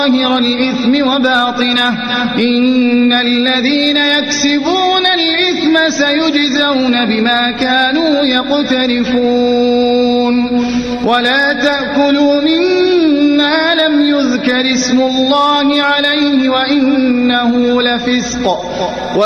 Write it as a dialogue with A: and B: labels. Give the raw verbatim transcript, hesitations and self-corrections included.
A: ظاهر الإثم وباطنه إن الذين يكسبون الإثم سيجزون بما كانوا يقترفون ولا تأكلوا مما لم يذكر اسم الله عليه وإنه لفسق